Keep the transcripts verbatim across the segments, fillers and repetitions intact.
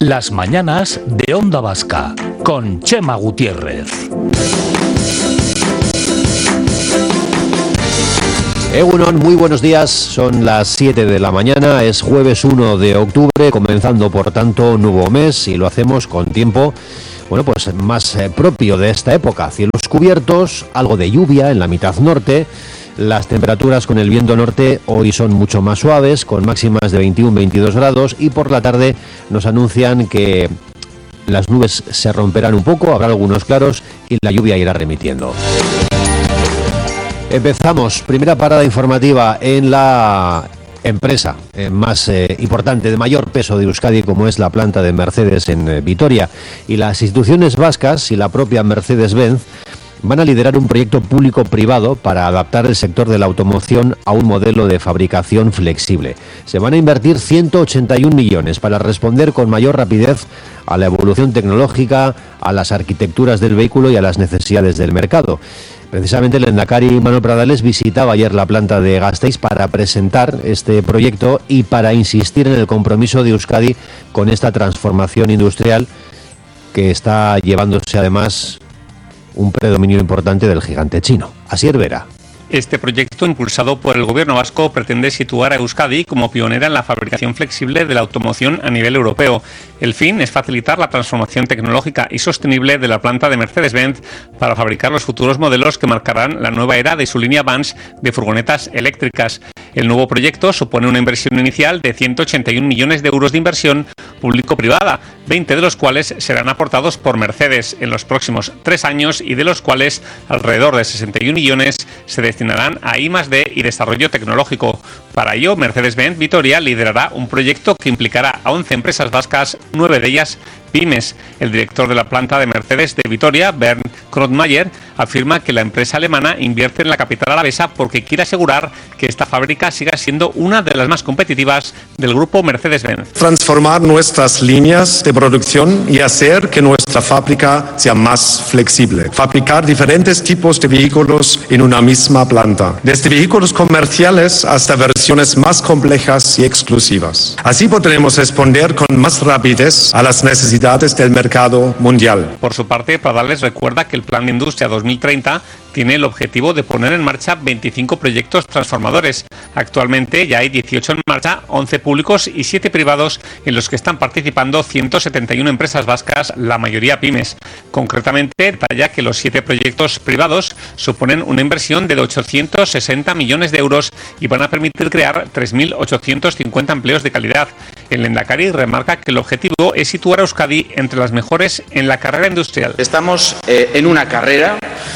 Las mañanas de Onda Vasca, con Chema Gutiérrez. Egunon, muy buenos días, son las siete de la mañana, es jueves uno de octubre, comenzando por tanto nuevo mes y lo hacemos con tiempo, bueno pues más eh, propio de esta época, cielos cubiertos, algo de lluvia en la mitad norte. Las temperaturas con el viento norte hoy son mucho más suaves, con máximas de veintiuno a veintidós grados, y por la tarde nos anuncian que las nubes se romperán un poco, habrá algunos claros y la lluvia irá remitiendo. Empezamos, primera parada informativa en la empresa eh, más eh, importante, de mayor peso de Euskadi, como es la planta de Mercedes en eh, Vitoria, y las instituciones vascas y la propia Mercedes-Benz van a liderar un proyecto público-privado para adaptar el sector de la automoción a un modelo de fabricación flexible. Se van a invertir ciento ochenta y un millones para responder con mayor rapidez a la evolución tecnológica, a las arquitecturas del vehículo y a las necesidades del mercado. Precisamente el lehendakari Manuel Pradales visitaba ayer la planta de Gasteiz para presentar este proyecto y para insistir en el compromiso de Euskadi con esta transformación industrial que está llevándose además un predominio importante del gigante chino. Asier Vera. Este proyecto, impulsado por el gobierno vasco, pretende situar a Euskadi como pionera en la fabricación flexible de la automoción a nivel europeo. El fin es facilitar la transformación tecnológica y sostenible de la planta de Mercedes-Benz para fabricar los futuros modelos que marcarán la nueva era de su línea Vans de furgonetas eléctricas. El nuevo proyecto supone una inversión inicial de ciento ochenta y un millones de euros de inversión público-privada, veinte de los cuales serán aportados por Mercedes en los próximos tres años y de los cuales alrededor de sesenta y un millones se destinarán a I más D y desarrollo tecnológico. Para ello, Mercedes-Benz Vitoria liderará un proyecto que implicará a once empresas vascas, nueve de ellas pymes. El director de la planta de Mercedes de Vitoria, Bernd Krotmayer, afirma que la empresa alemana invierte en la capital alavesa porque quiere asegurar que esta fábrica siga siendo una de las más competitivas del grupo Mercedes-Benz. Transformar nuestras líneas de producción y hacer que nuestra fábrica sea más flexible. Fabricar diferentes tipos de vehículos en una misma planta, desde vehículos comerciales hasta versiones más complejas y exclusivas. Así podremos responder con más rapidez a las necesidades del mercado mundial. Por su parte, Pradales recuerda que el Plan de Industria dos mil treinta tiene el objetivo de poner en marcha veinticinco proyectos transformadores. Actualmente ya hay dieciocho en marcha, once públicos y siete privados, en los que están participando ciento setenta y una empresas vascas, la mayoría pymes. Concretamente, detalla que los siete proyectos privados suponen una inversión de ochocientos sesenta millones de euros y van a permitir crear tres mil ochocientos cincuenta empleos de calidad. El lehendakari remarca que el objetivo es situar a Euskadi entre las mejores en la carrera industrial. Estamos eh, en una carrera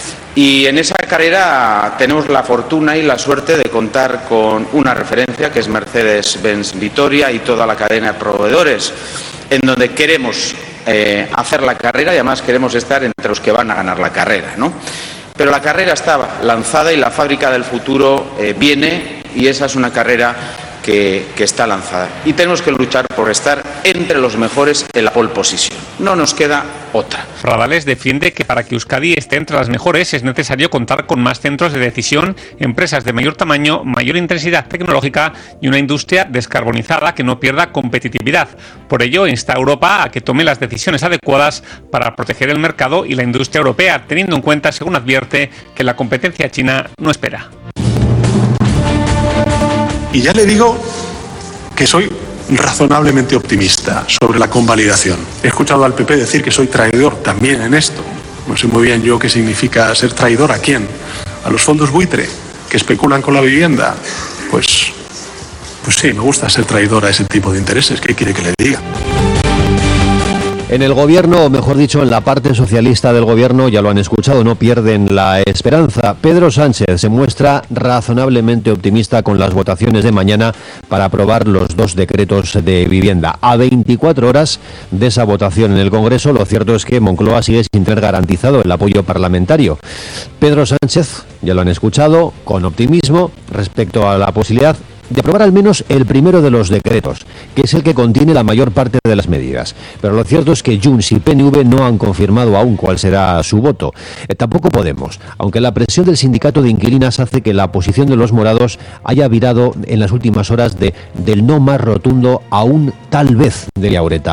y en esa carrera tenemos la fortuna y la suerte de contar con una referencia que es Mercedes-Benz Vitoria y toda la cadena de proveedores, en donde queremos eh, hacer la carrera y además queremos estar entre los que van a ganar la carrera, ¿no? Pero la carrera está lanzada y la fábrica del futuro eh, viene, y esa es una carrera Que, que está lanzada y tenemos que luchar por estar entre los mejores en la pole position. No nos queda otra. Pradales defiende que para que Euskadi esté entre las mejores es necesario contar con más centros de decisión, empresas de mayor tamaño, mayor intensidad tecnológica y una industria descarbonizada que no pierda competitividad. Por ello, insta a Europa a que tome las decisiones adecuadas para proteger el mercado y la industria europea, teniendo en cuenta, según advierte, que la competencia china no espera. Y ya le digo que soy razonablemente optimista sobre la convalidación. He escuchado al P P decir que soy traidor también en esto. No sé muy bien yo qué significa ser traidor. ¿A quién? ¿A los fondos buitre que especulan con la vivienda? Pues, pues sí, me gusta ser traidor a ese tipo de intereses. ¿Qué quiere que le diga? En el gobierno, o mejor dicho, en la parte socialista del gobierno, ya lo han escuchado, no pierden la esperanza. Pedro Sánchez se muestra razonablemente optimista con las votaciones de mañana para aprobar los dos decretos de vivienda. A veinticuatro horas de esa votación en el Congreso, lo cierto es que Moncloa sigue sin tener garantizado el apoyo parlamentario. Pedro Sánchez, ya lo han escuchado, con optimismo respecto a la posibilidad de aprobar al menos el primero de los decretos, que es el que contiene la mayor parte de las medidas. Pero lo cierto es que Junts y P N V no han confirmado aún cuál será su voto. Eh, tampoco Podemos, aunque la presión del sindicato de inquilinas hace que la posición de los morados haya virado en las últimas horas de, del no más rotundo a un tal vez de Yaureta.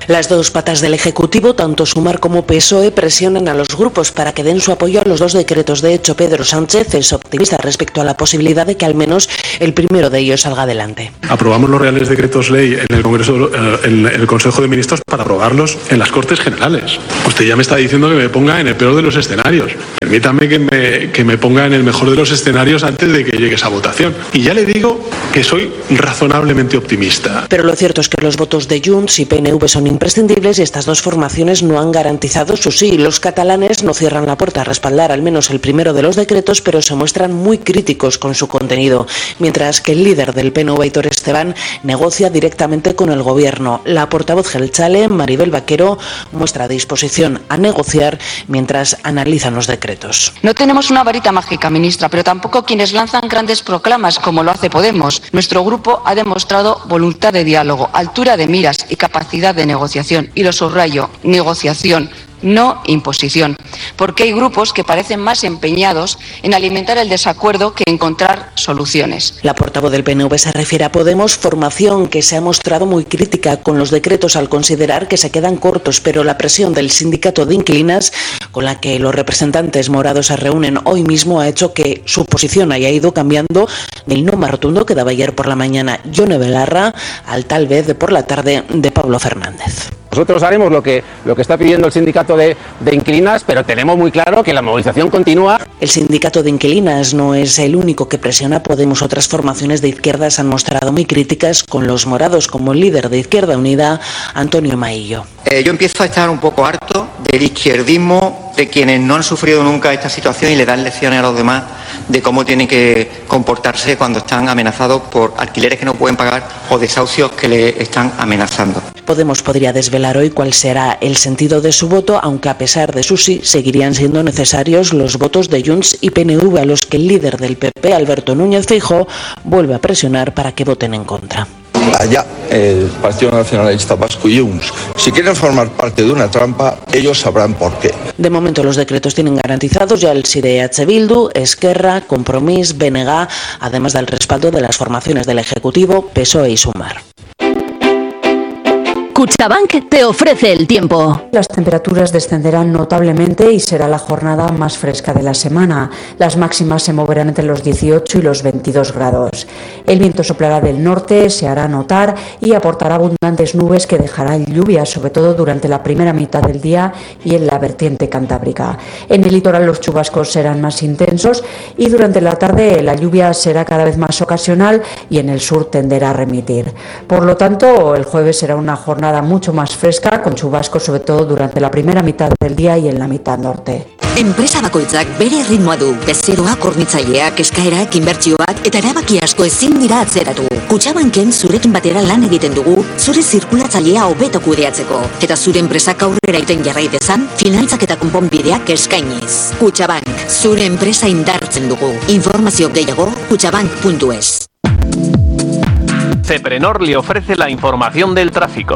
Las dos patas del Ejecutivo, tanto Sumar como P S O E, presionan a los grupos para que den su apoyo a los dos decretos. De hecho, Pedro Sánchez es optimista respecto a la posibilidad de que al menos el primero de ellos salga adelante. Aprobamos los reales decretos ley en el Congreso, en el Consejo de Ministros para aprobarlos en las Cortes Generales. Usted ya me está diciendo que me ponga en el peor de los escenarios. Permítame que me, que me ponga en el mejor de los escenarios antes de que llegue esa votación. Y ya le digo que soy razonablemente optimista. Pero lo cierto es que los votos de Junts y P N V son imprescindibles y estas dos formaciones no han garantizado su sí. Los catalanes no cierran la puerta a respaldar al menos el primero de los decretos, pero se muestran muy críticos con su contenido, mientras que el líder del P N V, Aitor Esteban, negocia directamente con el gobierno. La portavoz geltzale, Maribel Vaquero, muestra disposición a negociar mientras analizan los decretos. No tenemos una varita mágica, ministra, pero tampoco quienes lanzan grandes proclamas como lo hace Podemos. Nuestro grupo ha demostrado voluntad de diálogo, altura de miras y capacidad de negociación. Y lo subrayo, negociación, no imposición, porque hay grupos que parecen más empeñados en alimentar el desacuerdo que encontrar soluciones. La portavoz del P N V se refiere a Podemos, formación que se ha mostrado muy crítica con los decretos al considerar que se quedan cortos, pero la presión del sindicato de inquilinas, con la que los representantes morados se reúnen hoy mismo, ha hecho que su posición haya ido cambiando del no más rotundo que daba ayer por la mañana Yone Belarra al tal vez de por la tarde de Pablo Fernández. Nosotros haremos lo que, lo que está pidiendo el sindicato de, de inquilinas, pero tenemos muy claro que la movilización continúa. El sindicato de inquilinas no es el único que presiona a Podemos. Otras formaciones de izquierdas han mostrado muy críticas con los morados, como el líder de Izquierda Unida, Antonio Maillo. Eh, yo empiezo a estar un poco harto del izquierdismo, de quienes no han sufrido nunca esta situación y le dan lecciones a los demás de cómo tienen que comportarse cuando están amenazados por alquileres que no pueden pagar o desahucios que le están amenazando. Podemos podría desvelar hoy cuál será el sentido de su voto, aunque a pesar de su sí, seguirían siendo necesarios los votos de Junts y P N V, a los que el líder del P P, Alberto Núñez Feijóo, vuelve a presionar para que voten en contra. Allá el Partido Nacionalista Vasco y Junts, si quieren formar parte de una trampa, ellos sabrán por qué. De momento los decretos tienen garantizados ya el sí de E H Bildu, Esquerra, Compromís, B N G, además del respaldo de las formaciones del Ejecutivo, P S O E y Sumar. Cuchabank te ofrece el tiempo. Las temperaturas descenderán notablemente y será la jornada más fresca de la semana. Las máximas se moverán entre los dieciocho y los veintidós grados. El viento soplará del norte, se hará notar y aportará abundantes nubes que dejarán lluvias, sobre todo durante la primera mitad del día y en la vertiente cantábrica. En el litoral los chubascos serán más intensos y durante la tarde la lluvia será cada vez más ocasional y en el sur tenderá a remitir. Por lo tanto, el jueves será una jornada mucho más fresca, con chubascos sobre todo durante la primera mitad del día y en la mitad norte. Enpresa bakoitzak bere ritmoa du. Bezeroak, hornitzaileak, eskaerak, inbertsioak eta erabaki asko ezin dira atzeratu. Kutxabanken zurekin batera lan egiten dugu, zure zirkulatzailea hobeto kudeatzeko eta zure enpresak aurrera iten jarrai dezan, finantzak eta konponbideak eskainiz. Kutxabank, zure enpresa indartzen dugu. Informazio gehiago kutxabank puntu es. Ceprenor le ofrece la información del tráfico.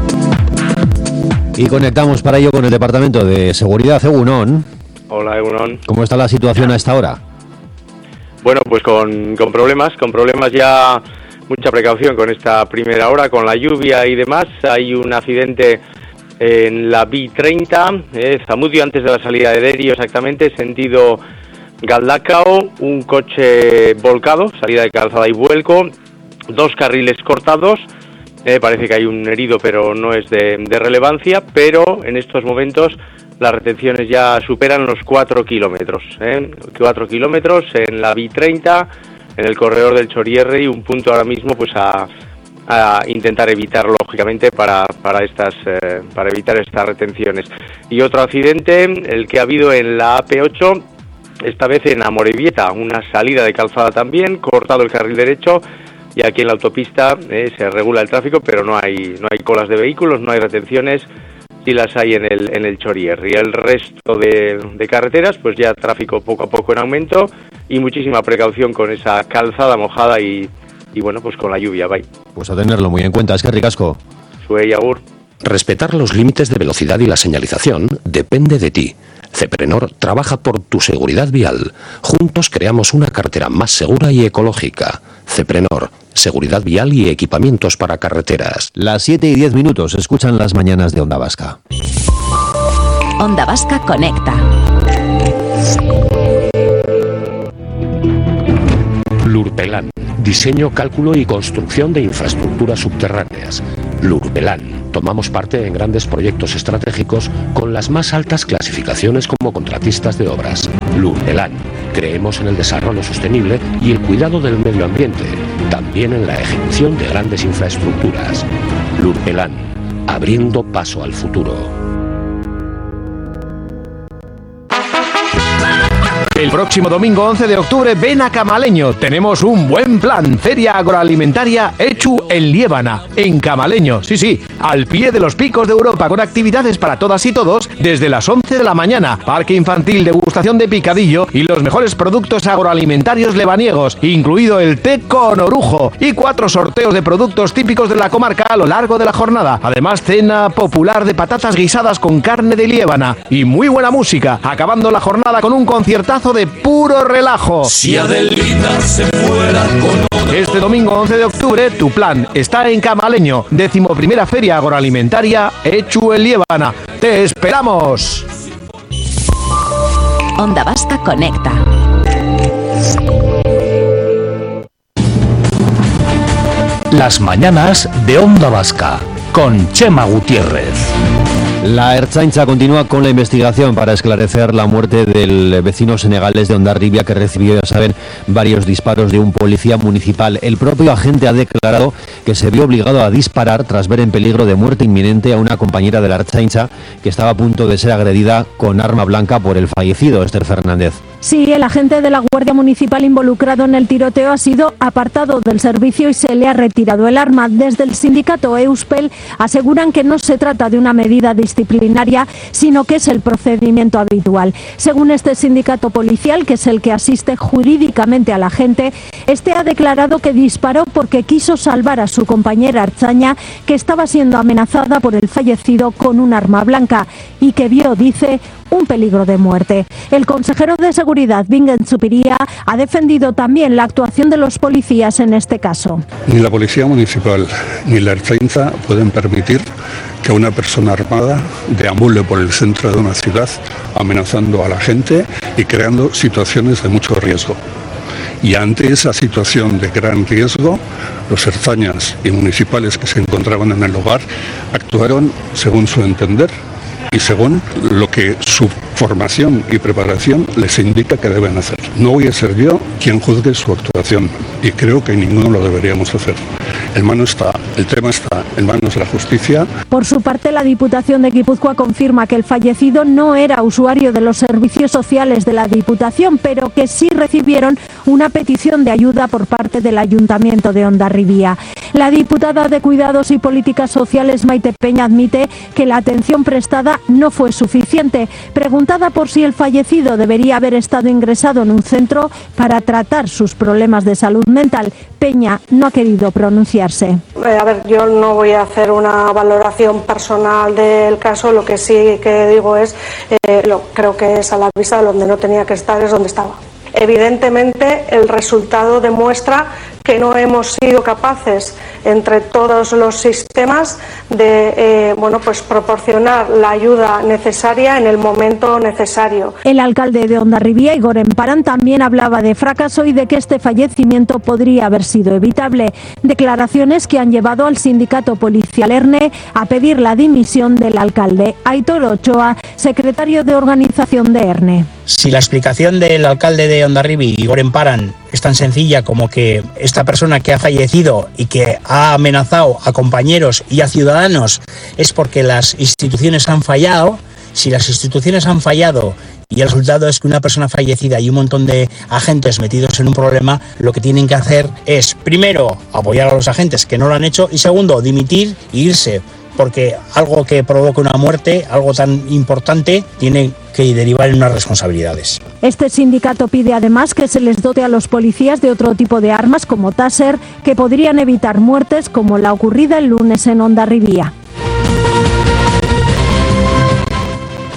Y conectamos para ello con el Departamento de Seguridad. Egunon. Hola, Egunon. ¿Cómo está la situación a esta hora? Bueno, pues con, con problemas, con problemas ya, mucha precaución con esta primera hora, con la lluvia y demás. Hay un accidente en la B treinta, eh, Zamudio, antes de la salida de Derio, exactamente, sentido Galdacao, un coche volcado, salida de calzada y vuelco, dos carriles cortados, eh, parece que hay un herido pero no es de, de relevancia, pero en estos momentos las retenciones ya superan los cuatro kilómetros, ¿eh? cuatro kilómetros en la B treinta, en el corredor del Chorierre, y un punto ahora mismo pues a, a intentar evitar, lógicamente, para, para, estas, eh, para evitar estas retenciones. Y otro accidente, el que ha habido en la A P ocho, esta vez en Amorebieta, una salida de calzada también, cortado el carril derecho, y aquí en la autopista eh, se regula el tráfico, pero no hay no hay colas de vehículos, no hay retenciones, sí las hay en el en el Chorier. Y el resto de, de carreteras, pues ya tráfico poco a poco en aumento y muchísima precaución con esa calzada mojada y, y bueno, pues con la lluvia, bye. Pues a tenerlo muy en cuenta. Es que ricasco. Suey, agur. Respetar los límites de velocidad y la señalización depende de ti. Ceprenor trabaja por tu seguridad vial. Juntos creamos una carretera más segura y ecológica. Ceprenor, seguridad vial y equipamientos para carreteras. Las siete y diez minutos, escuchan las mañanas de Onda Vasca. Onda Vasca conecta. Lurpelan, diseño, cálculo y construcción de infraestructuras subterráneas. Lurpelan, tomamos parte en grandes proyectos estratégicos con las más altas clasificaciones como contratistas de obras. Lurpelan, creemos en el desarrollo sostenible y el cuidado del medio ambiente, también en la ejecución de grandes infraestructuras. Lurpelan, abriendo paso al futuro. El próximo domingo once de octubre ven a Camaleño. Tenemos un buen plan. Feria agroalimentaria Echu en Liébana, en Camaleño. Sí, sí, al pie de los picos de Europa, con actividades para todas y todos desde las once de la mañana. Parque infantil, degustación de picadillo y los mejores productos agroalimentarios lebaniegos, incluido el té con orujo, y cuatro sorteos de productos típicos de la comarca a lo largo de la jornada. Además, cena popular de patatas guisadas con carne de Liébana y muy buena música, acabando la jornada con un conciertazo de puro relajo. Si Adelita se fuera con otro. Este domingo once de octubre tu plan está en Camaleño, décimo primera feria agroalimentaria Echu en Liébana. ¡Te esperamos! Onda Vasca conecta. Las mañanas de Onda Vasca con Chema Gutiérrez. La Ertzaintza continúa con la investigación para esclarecer la muerte del vecino senegalés de Hondarribia, que recibió, ya saben, varios disparos de un policía municipal. El propio agente ha declarado que se vio obligado a disparar tras ver en peligro de muerte inminente a una compañera de la Ertzaintza que estaba a punto de ser agredida con arma blanca por el fallecido, Esther Fernández. Sí, el agente de la Guardia Municipal involucrado en el tiroteo ha sido apartado del servicio y se le ha retirado el arma. Desde el sindicato Euspel aseguran que no se trata de una medida disciplinaria, sino que es el procedimiento habitual. Según este sindicato policial, que es el que asiste jurídicamente al agente, este ha declarado que disparó porque quiso salvar a su compañera ertzaina, que estaba siendo amenazada por el fallecido con un arma blanca y que vio, dice, un peligro de muerte. El consejero de Seguridad, Bingen Zupiria, ha defendido también la actuación de los policías en este caso. Ni la Policía Municipal ni la Ertzaintza pueden permitir que una persona armada deambule por el centro de una ciudad amenazando a la gente y creando situaciones de mucho riesgo. Y ante esa situación de gran riesgo, los ertzainas y municipales que se encontraban en el lugar actuaron según su entender y según lo que su formación y preparación les indica que deben hacer. No voy a ser yo quien juzgue su actuación y creo que ninguno lo deberíamos hacer. El mano está, el tema está en manos de la justicia. Por su parte, la Diputación de Guipúzcoa confirma que el fallecido no era usuario de los servicios sociales de la Diputación, pero que sí recibieron una petición de ayuda por parte del Ayuntamiento de Hondarribia. La diputada de Cuidados y Políticas Sociales, Maite Peña, admite que la atención prestada no fue suficiente. Preguntada por si el fallecido debería haber estado ingresado en un centro para tratar sus problemas de salud mental, Peña no ha querido pronunciarse. Eh, a ver, yo no voy a hacer una valoración personal del caso, lo que sí que digo es, eh, lo, creo que es a la vista de donde no tenía que estar, es donde estaba. Evidentemente, el resultado demuestra que no hemos sido capaces, entre todos los sistemas, de eh, bueno, pues proporcionar la ayuda necesaria en el momento necesario. El alcalde de Hondarribia, Igor Emparan, también hablaba de fracaso y de que este fallecimiento podría haber sido evitable. Declaraciones que han llevado al sindicato policial ERNE a pedir la dimisión del alcalde. Aitor Ochoa, secretario de organización de ERNE. Si la explicación del alcalde de Hondarribia, Igor Emparan, es tan sencilla como que esta persona que ha fallecido y que ha amenazado a compañeros y a ciudadanos es porque las instituciones han fallado, si las instituciones han fallado y el resultado es que una persona fallecida y un montón de agentes metidos en un problema, lo que tienen que hacer es, primero, apoyar a los agentes que no lo han hecho y segundo, dimitir e irse. Porque algo que provoca una muerte, algo tan importante, tiene que derivar en unas responsabilidades. Este sindicato pide además que se les dote a los policías de otro tipo de armas como Taser, que podrían evitar muertes como la ocurrida el lunes en Hondarribia.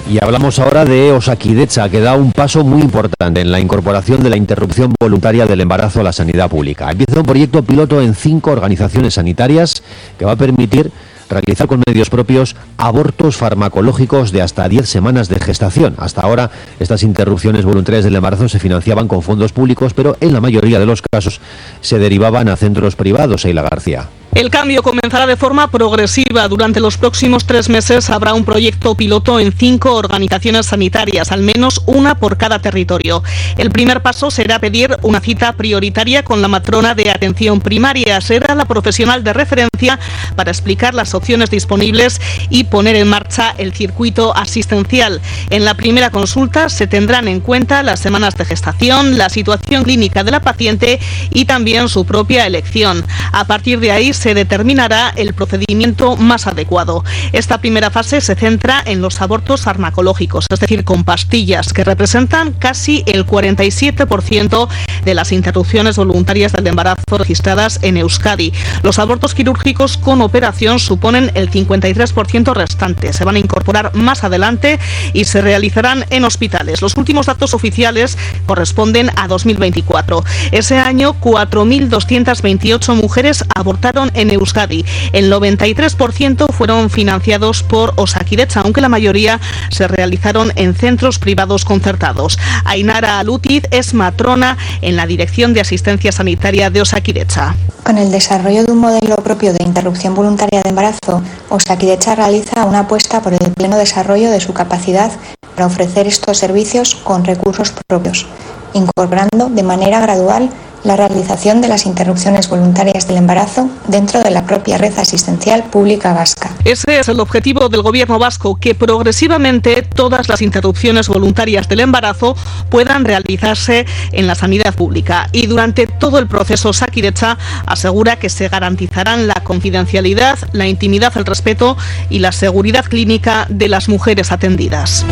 Y hablamos ahora de Osakidetza, que da un paso muy importante en la incorporación de la interrupción voluntaria del embarazo a la sanidad pública. Empieza un proyecto piloto en cinco organizaciones sanitarias que va a permitir realizar con medios propios abortos farmacológicos de hasta diez semanas de gestación. Hasta ahora, estas interrupciones voluntarias del embarazo se financiaban con fondos públicos, pero en la mayoría de los casos se derivaban a centros privados. Eila García. El cambio comenzará de forma progresiva. Durante los próximos tres meses habrá un proyecto piloto en cinco organizaciones sanitarias, al menos una por cada territorio. El primer paso será pedir una cita prioritaria con la matrona de atención primaria. Será la profesional de referencia para explicar las opciones disponibles y poner en marcha el circuito asistencial. En la primera consulta se tendrán en cuenta las semanas de gestación, la situación clínica de la paciente y también su propia elección. A partir de ahí se determinará el procedimiento más adecuado. Esta primera fase se centra en los abortos farmacológicos, es decir, con pastillas, que representan casi el cuarenta y siete por ciento de las interrupciones voluntarias del embarazo registradas en Euskadi. Los abortos quirúrgicos con operación suponen el cincuenta y tres por ciento restante. Se van a incorporar más adelante y se realizarán en hospitales. Los últimos datos oficiales corresponden a dos mil veinticuatro. Ese año, cuatro mil doscientas veintiocho mujeres abortaron en Euskadi. El noventa y tres por ciento fueron financiados por Osakidetza, aunque la mayoría se realizaron en centros privados concertados. Ainara Alutiz es matrona en la Dirección de Asistencia Sanitaria de Osakidetza. Con el desarrollo de un modelo propio de interrupción voluntaria de embarazo, Osakidetza realiza una apuesta por el pleno desarrollo de su capacidad para ofrecer estos servicios con recursos propios, incorporando de manera gradual la realización de las interrupciones voluntarias del embarazo dentro de la propia red asistencial pública vasca. Ese es el objetivo del Gobierno vasco, que progresivamente todas las interrupciones voluntarias del embarazo puedan realizarse en la sanidad pública. Y durante todo el proceso, Osakidetza asegura que se garantizarán la confidencialidad, la intimidad, el respeto y la seguridad clínica de las mujeres atendidas.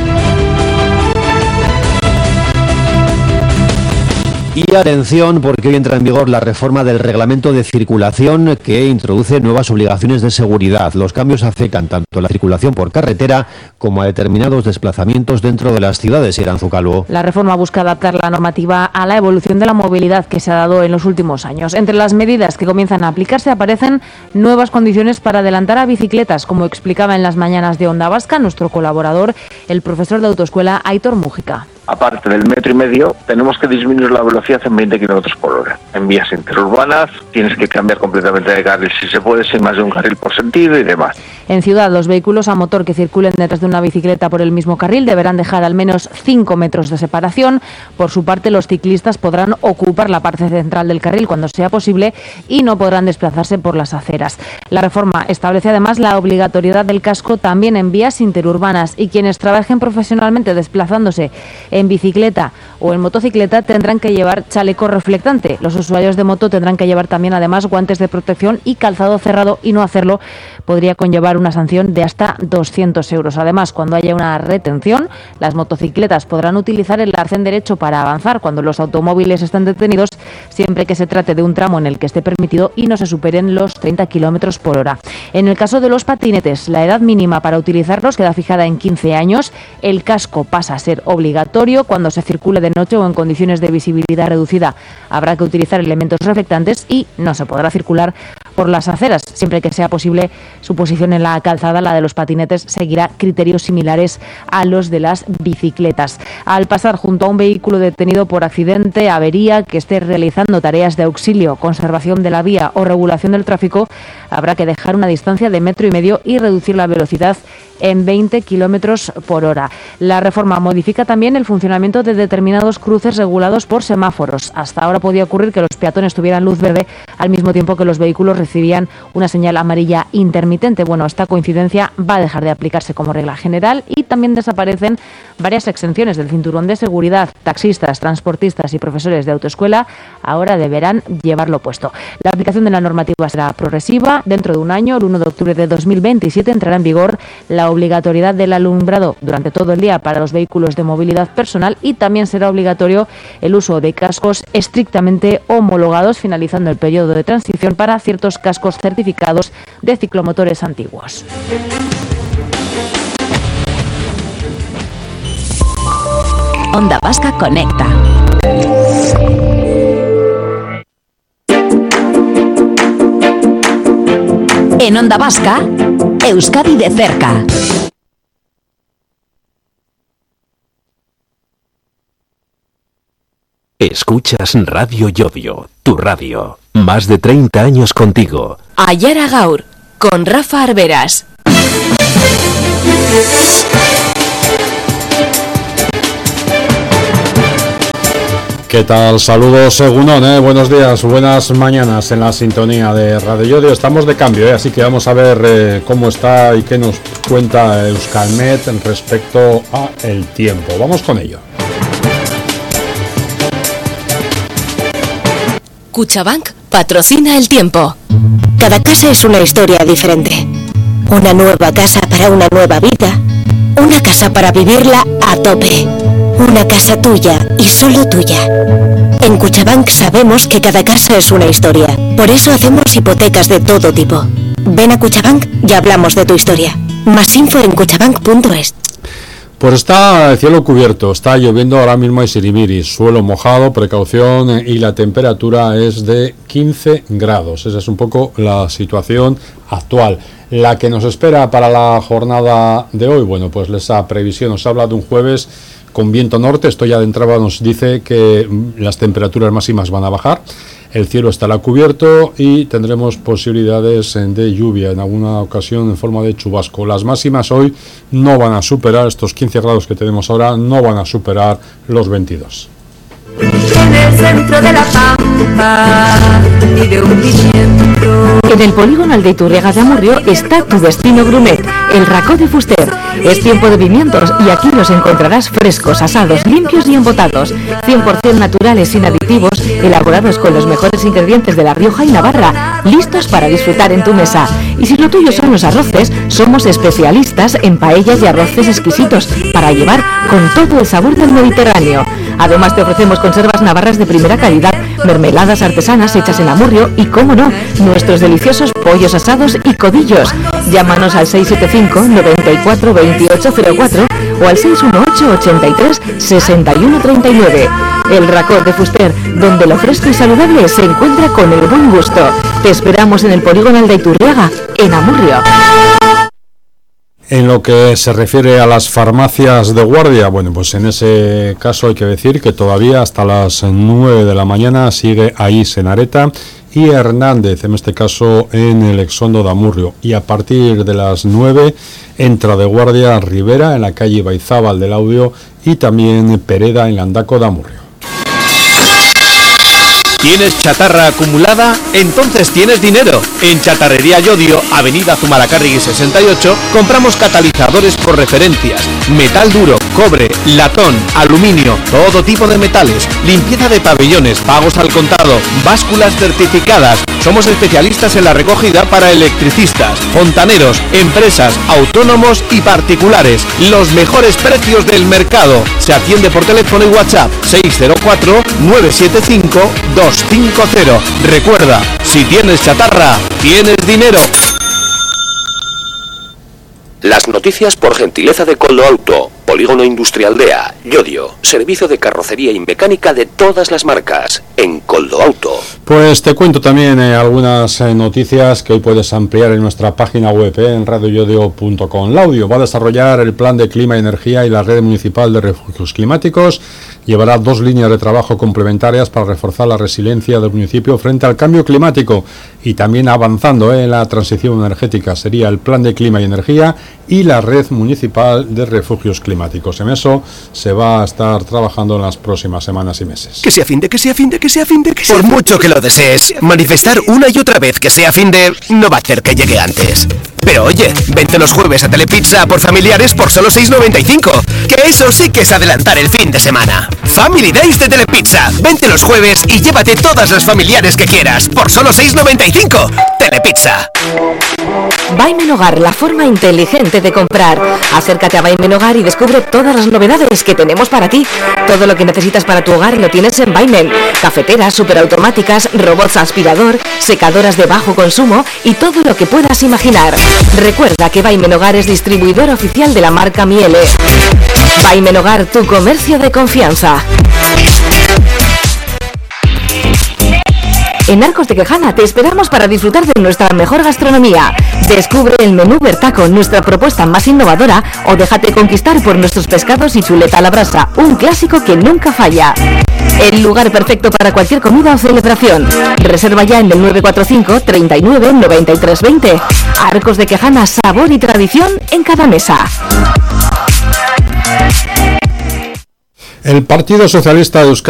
Y atención, porque hoy entra en vigor la reforma del reglamento de circulación que introduce nuevas obligaciones de seguridad. Los cambios afectan tanto a la circulación por carretera como a determinados desplazamientos dentro de las ciudades. Iranzu Calvo. La reforma busca adaptar la normativa a la evolución de la movilidad que se ha dado en los últimos años. Entre las medidas que comienzan a aplicarse aparecen nuevas condiciones para adelantar a bicicletas, como explicaba en las mañanas de Onda Vasca nuestro colaborador, el profesor de autoescuela Aitor Mújica. Aparte del metro y medio, tenemos que disminuir la velocidad en veinte kilómetros por hora. En vías interurbanas tienes que cambiar completamente de carril, si se puede, sin más de un carril por sentido y demás. En ciudad, los vehículos a motor que circulen detrás de una bicicleta por el mismo carril deberán dejar al menos cinco metros de separación. Por su parte, los ciclistas podrán ocupar la parte central del carril cuando sea posible y no podrán desplazarse por las aceras. La reforma establece además la obligatoriedad del casco también en vías interurbanas, y quienes trabajen profesionalmente desplazándose en bicicleta o en motocicleta tendrán que llevar chaleco reflectante. Los usuarios de moto tendrán que llevar también además guantes de protección y calzado cerrado, y no hacerlo podría conllevar una sanción de hasta doscientos euros. Además, cuando haya una retención, las motocicletas podrán utilizar el arcén derecho para avanzar cuando los automóviles estén detenidos, siempre que se trate de un tramo en el que esté permitido y no se superen los treinta kilómetros por hora. En el caso de los patinetes, la edad mínima para utilizarlos queda fijada en quince años. El casco pasa a ser obligatorio cuando se circule de noche o en condiciones de visibilidad reducida. Habrá que utilizar elementos reflectantes y no se podrá circular por las aceras. Siempre que sea posible su posición en la calzada, la de los patinetes seguirá criterios similares a los de las bicicletas. Al pasar junto a un vehículo detenido por accidente, avería, que esté realizando tareas de auxilio, conservación de la vía o regulación del tráfico, habrá que dejar una distancia de metro y medio y reducir la velocidad en veinte kilómetros por hora. La reforma modifica también el funcionamiento de determinados cruces regulados por semáforos. Hasta ahora podía ocurrir que los peatones tuvieran luz verde al mismo tiempo que los vehículos recibían una señal amarilla intermitente. Bueno, esta coincidencia va a dejar de aplicarse como regla general, y también desaparecen varias exenciones del cinturón de seguridad. Taxistas, transportistas y profesores de autoescuela ahora deberán llevarlo puesto. La aplicación de la normativa será progresiva. Dentro de un año, el uno de octubre de dos mil veintisiete, entrará en vigor la obligatoriedad del alumbrado durante todo el día para los vehículos de movilidad personal, y también será obligatorio el uso de cascos estrictamente homologados, finalizando el periodo de transición para ciertos cascos certificados de ciclomotores antiguos. Onda Vasca conecta. En Onda Vasca, Euskadi de cerca. Escuchas Radio Llodio, tu radio. Más de treinta años contigo. Ayara Gaur, con Rafa Arberas. ¿Qué tal? Saludos, Egunon, ¿eh? Buenos días, buenas mañanas en la sintonía de Radio Llodio. Estamos de cambio, ¿eh? Así que vamos a ver eh, cómo está y qué nos cuenta Euskalmet respecto a el tiempo. Vamos con ello. Cuchabank patrocina el tiempo. Cada casa es una historia diferente. Una nueva casa para una nueva vida. Una casa para vivirla a tope. Una casa tuya y solo tuya. En Cuchabank sabemos que cada casa es una historia. Por eso hacemos hipotecas de todo tipo. Ven a Cuchabank y hablamos de tu historia. Más info en cuchabank punto es. Pues está el cielo cubierto, está lloviendo ahora mismo hay sirimiris, suelo mojado, precaución, y la temperatura es de quince grados. Esa es un poco la situación actual. La que nos espera para la jornada de hoy, bueno, pues esa previsión nos habla de un jueves con viento norte. Esto ya de entrada nos dice que las temperaturas máximas van a bajar. El cielo estará cubierto y tendremos posibilidades de lluvia en alguna ocasión en forma de chubasco. Las máximas hoy no van a superar estos quince grados que tenemos ahora, no van a superar los veintidós. En el centro de la pampa y de un viento. En el polígono Aldeiturriaga de Amurrio está tu destino Grumet, el Racó de Fuster. Es tiempo de pimientos y aquí los encontrarás frescos, asados, limpios y embotados, cien por ciento naturales, sin aditivos, elaborados con los mejores ingredientes de La Rioja y Navarra, listos para disfrutar en tu mesa. Y si lo tuyo son los arroces, somos especialistas en paellas y arroces exquisitos para llevar con todo el sabor del Mediterráneo. Además te ofrecemos conservas navarras de primera calidad, mermeladas artesanas hechas en Amurrio y, cómo no, nuestros deliciosos pollos asados y codillos. Llámanos al seis siete cinco, noventa y cuatro, veintiocho cero cuatro o al seis uno ocho, ochenta y tres, sesenta y uno treinta y nueve. El Racó de Fuster, donde lo fresco y saludable se encuentra con el buen gusto. Te esperamos en el polígono Aldeiturriaga, en Amurrio. En lo que se refiere a las farmacias de guardia, bueno, pues en ese caso hay que decir que todavía hasta las nueve de la mañana sigue ahí Senareta y Hernández, en este caso en el Exondo de Amurrio, y a partir de las nueve entra de guardia Rivera en la calle Baizábal del Audio y también Pereda en Landaco de Amurrio. ¿Tienes chatarra acumulada? Entonces tienes dinero. En Chatarrería Llodio, Avenida Zumalacárregui sesenta y ocho, compramos catalizadores por referencias, metal duro, cobre, latón, aluminio, todo tipo de metales, limpieza de pabellones, pagos al contado, básculas certificadas. Somos especialistas en la recogida para electricistas, fontaneros, empresas, autónomos y particulares. Los mejores precios del mercado. Se atiende por teléfono y WhatsApp seis cero cuatro, nueve siete cinco, dos cinco cero. Recuerda, si tienes chatarra, tienes dinero. Las noticias por gentileza de Coldo Auto, Polígono Industrial D E A, Llodio, servicio de carrocería y mecánica de todas las marcas, en Coldo Auto. Pues te cuento también eh, algunas eh, noticias que hoy puedes ampliar en nuestra página web eh, en radio llodio punto com. Laudio va a desarrollar el plan de clima y energía y la red municipal de refugios climáticos. Llevará dos líneas de trabajo complementarias para reforzar la resiliencia del municipio frente al cambio climático y también avanzando eh, en la transición energética. Sería el plan de clima y energía y la red municipal de refugios climáticos. En eso se va a estar trabajando en las próximas semanas y meses. Que sea fin de, que sea fin de, que sea fin de, que sea Por fin mucho de, que lo desees, manifestar una y otra vez que sea fin de no va a hacer que llegue antes. Pero oye, vente los jueves a Telepizza por familiares por solo seis noventa y cinco. Que eso sí que es adelantar el fin de semana. Family Days de Telepizza. Vente los jueves y llévate todas las familiares que quieras por solo seis noventa y cinco. Telepizza. Baimen Hogar, la forma inteligente de comprar. Acércate a Baimen Hogar y descubre todas las novedades que tenemos para ti. Todo lo que necesitas para tu hogar lo tienes en Baimen. Cafeteras superautomáticas, robots aspirador, secadoras de bajo consumo y todo lo que puedas imaginar. Recuerda que Baimen Hogar es distribuidor oficial de la marca Miele. Vaimen Hogar, tu comercio de confianza. En Arcos de Quejana te esperamos para disfrutar de nuestra mejor gastronomía. Descubre el menú Bertaco, nuestra propuesta más innovadora, o déjate conquistar por nuestros pescados y chuleta a la brasa, un clásico que nunca falla. El lugar perfecto para cualquier comida o celebración. Reserva ya en el nueve cuatro cinco, treinta y nueve, noventa y tres veinte. Arcos de Quejana, sabor y tradición en cada mesa. El Partido Socialista de Euskadi